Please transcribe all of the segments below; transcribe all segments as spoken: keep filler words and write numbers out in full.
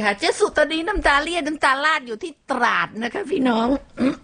ค่ะเจ๊สุตอนนี้น้ำตาเลียดน้ำตาลาดอยู่ที่ตราดนะคะพี่น้อง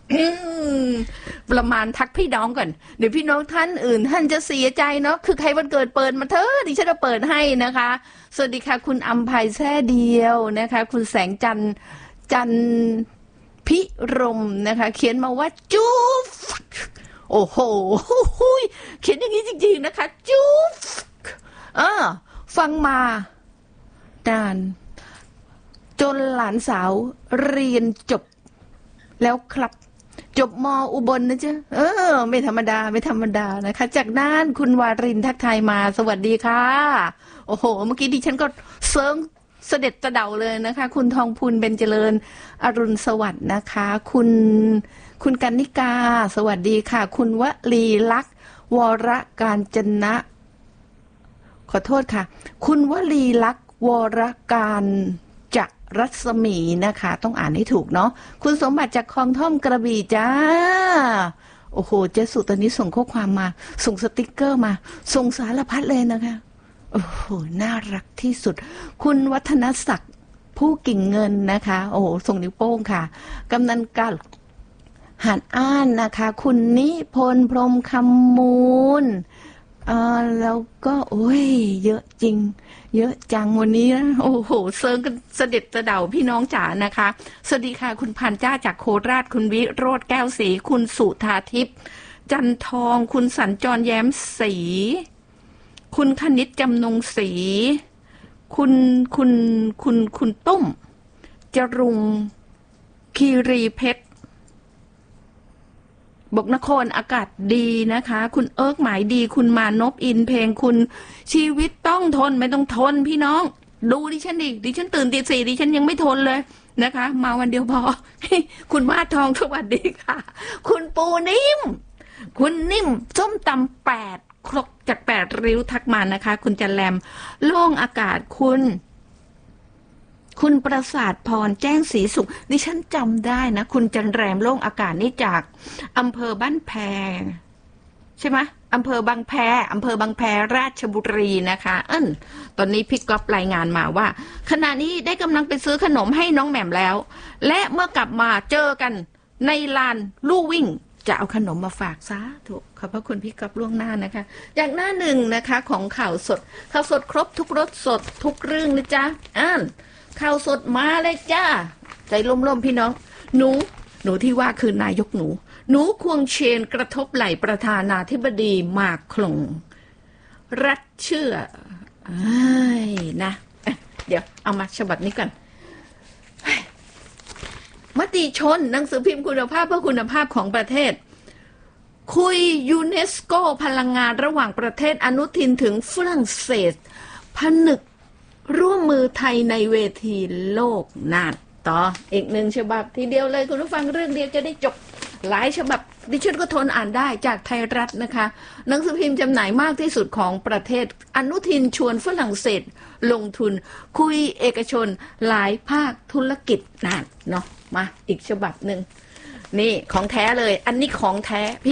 ประมาณทักพี่น้องก่อนเดี๋ยวพี่น้องท่านอื่นท่านจะเสียใจเนาะคือใครวันเกิดเปิดมาเถอะดิฉันจะเปิดให้นะคะสวัสดีค่ะคุณอัมภัยแท้เดียวนะคะคุณแสงจันจันพิรมนะคะเขียนมาว่าจู๊บโอ้โหเขียนอย่างนี้จริงๆนะคะจู๊บเออฟังมานานจนหลานสาวเรียนจบแล้วครับจบมออุบล นะจ๊ะเออไม่ธรรมดาไม่ธรรมดานะคะจากด้านคุณวารินทักทายมาสวัสดีค่ะโอ้โหเมื่อกี้ดิฉันก็เซิร์งเสด็จตะเดาเลยนะคะคุณทองพูนเบญเจริญอรุณสวัสดิ์นะคะคุณคุณกันนิกาสวัสดีค่ะคุณวลีลักษณ์วรการจนะขอโทษค่ะคุณวลีลักษณ์วรการจะรัศมีนะคะต้องอ่านให้ถูกเนาะคุณสมบัติจากคลองท่อมกระบี่จ้าโอ้โหเจสุตอนนี้ส่งข้อความมาส่งสติกเกอร์มาส่งสารพัดเลยนะคะโอ้โหน่ารักที่สุดคุณวัฒนศักดิ์ผู้กิ่งเงินนะคะโอ้โหส่งนิ้วโป้งค่ะกำนันกัลหันอ้านนะคะคุณนิพนธ์พรหมคำมูลอ่าแล้วก็โอ้ยเยอะจริงเยอะจังวันนี้นะโอ้โหเซิร์งกันเสด็จเสด็จพี่น้องจ๋านะคะสวัสดีค่ะคุณพันจ้าจากโคราชคุณวิโรจน์แก้วศรีคุณสุธาทิพย์จันทองคุณสัญจรแย้มศรีคุณคณิตจำนงศรีคุณคุณคุณคุณตุ้มจรุงคีรีเพชรบอกนครอากาศดีนะคะคุณเอิร์กหมายดีคุณมานพอินเพลงคุณชีวิตต้องทนไม่ต้องทนพี่น้องดูดิฉันดิดิฉันตื่นตีสี่ดิฉันยังไม่ทนเลยนะคะมาวันเดียวพอคุณมาทองสวัสดีค่ะคุณปูนิ่มคุณนิ่มส้มตำแปดครกจากแปดริ้วทักมานะคะคุณจันแรมโล่งอากาศคุณคุณประสาทพรแจ้งศรีสุขดิฉันจำได้นะคุณจันแรมโล่งอากาศนี่จากอำเภอบ้านแพใช่ไหมอำเภอบางแพอำเภอบางแพราชบุรีนะคะเอิ้นตอนนี้พี่ก๊อฟรายงานมาว่าขณะนี้ได้กำลังไปซื้อขนมให้น้องแหม่มแล้วและเมื่อกลับมาเจอกันในลานลู่วิ่งจะเอาขนมมาฝากซะถูกขอบพระคุณพี่ก๊อฟล่วงหน้านะคะจากหน้าหนึ่งนะคะของข่าวสดข่าวสดครบทุกรสสดทุกเรื่องนะจ๊ะอ่านข่าวสดมาเลยจ้าใจล่มๆพี่น้องหนูหนูที่ว่าคือนายกหนูหนูควงเชนกระทบไหล่ประธานาธิบดีมาครงรัฐเชื่อไอ้นะเดี๋ยวเอามาฉบับนี้ก่อนมติชนหนังสือพิมพ์คุณภาพเพื่อคุณภาพของประเทศคุยยูเนสโกพลังงานระหว่างประเทศอนุทินถึงฝรั่งเศสผนึกร่วมมือไทยในเวทีโลกนานต่ออีกหนึ่งฉบับทีเดียวเลยคุณผู้ฟังเรื่องเดียวจะได้จบหลายฉบับดิฉันก็ทนอ่านได้จากไทยรัฐนะคะหนังสือพิมพ์จำหน่ายมากที่สุดของประเทศอนุทินชวนฝรั่งเศสลงทุนคุยเอกชนหลายภาคธุรกิจนานเนาะมาอีกฉบับหนึ่งนี่ของแท้เลยอันนี้ของแท้